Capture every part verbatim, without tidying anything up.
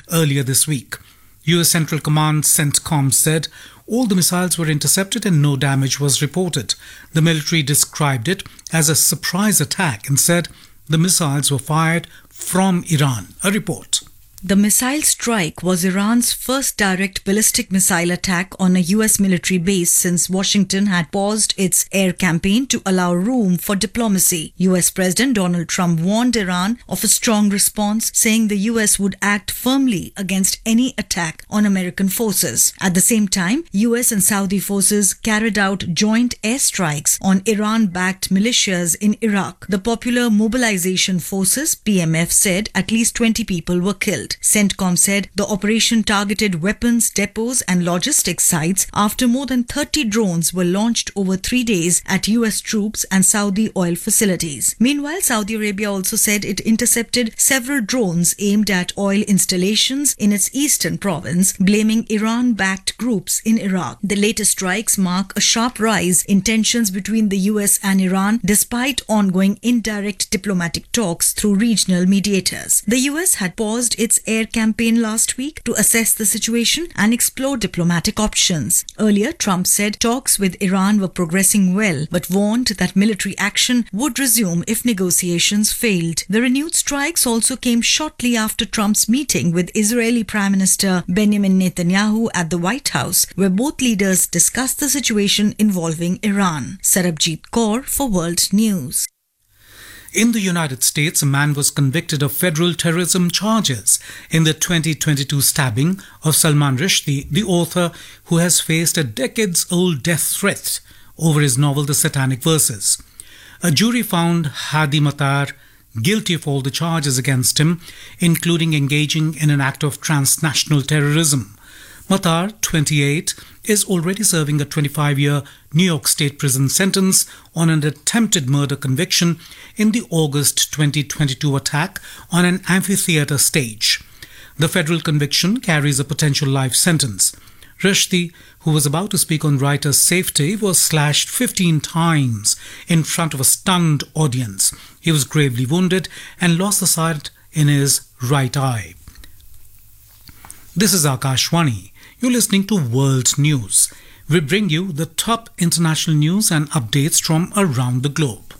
earlier this week. U S Central Command CENTCOM said all the missiles were intercepted and no damage was reported. The military described it as a surprise attack and said the missiles were fired from Iran. A report. The missile strike was Iran's first direct ballistic missile attack on a U S military base since Washington had paused its air campaign to allow room for diplomacy. U S President Donald Trump warned Iran of a strong response, saying the U S would act firmly against any attack on American forces. At the same time, U S and Saudi forces carried out joint airstrikes on Iran-backed militias in Iraq. The Popular Mobilization Forces, P M F, said at least twenty people were killed. CENTCOM said the operation targeted weapons depots and logistics sites after more than thirty drones were launched over three days at U S troops and Saudi oil facilities. Meanwhile, Saudi Arabia also said it intercepted several drones aimed at oil installations in its eastern province, blaming Iran-backed groups in Iraq. The latest strikes mark a sharp rise in tensions between the U S and Iran, despite ongoing indirect diplomatic talks through regional mediators. The U S had paused its air campaign last week to assess the situation and explore diplomatic options. Earlier, Trump said talks with Iran were progressing well, but warned that military action would resume if negotiations failed. The renewed strikes also came shortly after Trump's meeting with Israeli Prime Minister Benjamin Netanyahu at the White House, where both leaders discussed the situation involving Iran. Sarabjit Kaur for World News. In the United States, a man was convicted of federal terrorism charges in the twenty twenty-two stabbing of Salman Rushdie, the author who has faced a decades-old death threat over his novel The Satanic Verses. A jury found Hadi Matar guilty of all the charges against him, including engaging in an act of transnational terrorism. Matar, twenty-eight, is already serving a twenty-five-year New York State prison sentence on an attempted murder conviction in the August twenty twenty-two attack on an amphitheater stage. The federal conviction carries a potential life sentence. Rushdie, who was about to speak on writer's safety, was slashed fifteen times in front of a stunned audience. He was gravely wounded and lost the sight in his right eye. This is Akashwani. You're listening to World News. We bring you the top international news and updates from around the globe.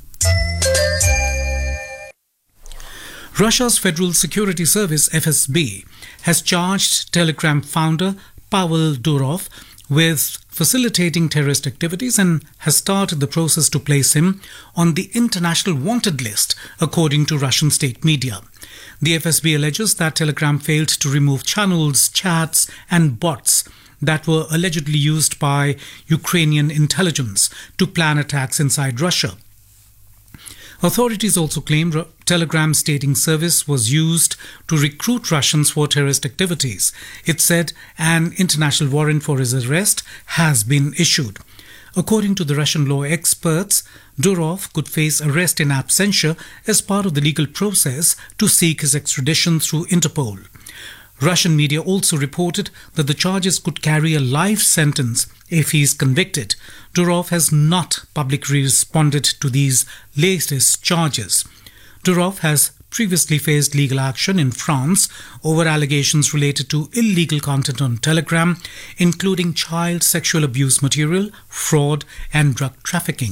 Russia's Federal Security Service, F S B, has charged Telegram founder Pavel Durov with facilitating terrorist activities and has started the process to place him on the international wanted list, according to Russian state media. The F S B alleges that Telegram failed to remove channels, chats and bots that were allegedly used by Ukrainian intelligence to plan attacks inside Russia. Authorities also claim Telegram's dating service was used to recruit Russians for terrorist activities. It said an international warrant for his arrest has been issued. According to the Russian law experts, Durov could face arrest in absentia as part of the legal process to seek his extradition through Interpol. Russian media also reported that the charges could carry a life sentence if he is convicted. Durov has not publicly responded to these latest charges. Durov has previously faced legal action in France over allegations related to illegal content on Telegram, including child sexual abuse material, fraud and drug trafficking.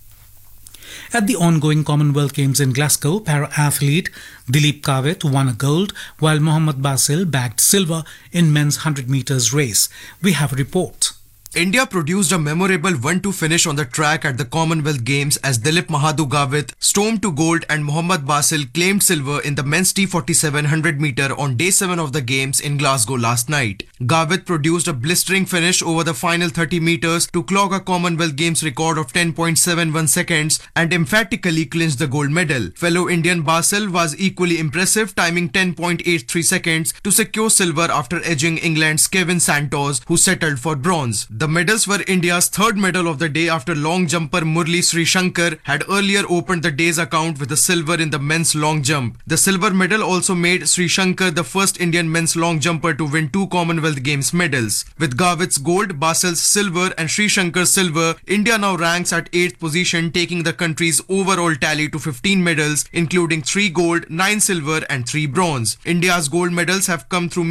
At the ongoing Commonwealth Games in Glasgow, para-athlete Dilip Kavit won a gold, while Mohammad Basil bagged silver in men's one hundred metres race. We have a report. India produced a memorable one two finish on the track at the Commonwealth Games as Dilip Mahadu Gavit stormed to gold and Mohammad Basil claimed silver in the men's T forty-seven hundred meter on day seven of the Games in Glasgow last night. Gavit produced a blistering finish over the final thirty meters to clock a Commonwealth Games record of ten point seven one seconds and emphatically clinched the gold medal. Fellow Indian Basil was equally impressive, timing ten point eight three seconds to secure silver after edging England's Kevin Santos, who settled for bronze. The medals were India's third medal of the day after long jumper Murli Srishankar had earlier opened the day's account with a silver in the men's long jump. The silver medal also made Srishankar the first Indian men's long jumper to win two Commonwealth Games medals. With Gavit's gold, Basil's silver and Srishankar's silver, India now ranks at eighth position, taking the country's overall tally to fifteen medals, including three gold, nine silver and three bronze. India's gold medals have come through